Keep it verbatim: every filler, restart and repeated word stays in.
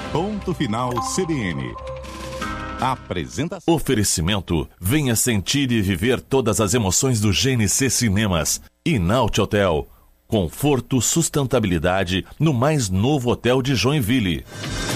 Ponto Final C B N. Apresentação. Oferecimento: venha sentir e viver todas as emoções do G N C Cinemas. E Naut Hotel. Conforto, sustentabilidade no mais novo hotel de Joinville.